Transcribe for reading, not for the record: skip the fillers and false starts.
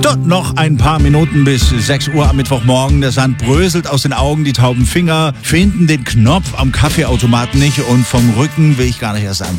Dort noch ein paar Minuten bis 6 Uhr am Mittwochmorgen. Der Sand bröselt aus den Augen, die tauben Finger finden den Knopf am Kaffeeautomaten nicht und vom Rücken will ich gar nicht erst anfangen.